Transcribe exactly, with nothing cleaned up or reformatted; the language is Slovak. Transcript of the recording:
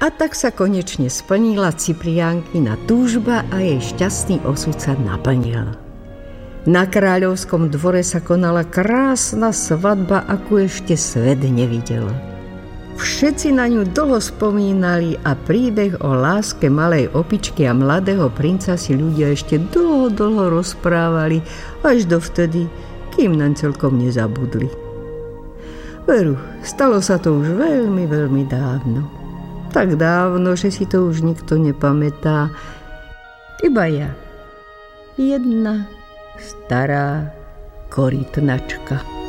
A tak sa konečne splnila Cipriánkina túžba a jej šťastný osud sa naplnil. Na kráľovskom dvore sa konala krásna svadba, akú ešte svet nevidel. Všetci na ňu dlho spomínali a príbeh o láske malej opičky a mladého princa si ľudia ešte dlho, dlho rozprávali, až dovtedy, kým naň celkom nezabudli. Veru, stalo sa to už veľmi, veľmi dávno. Tak dávno, že si to už nikto nepamätá. Iba ja. Jedna stará korytnačka.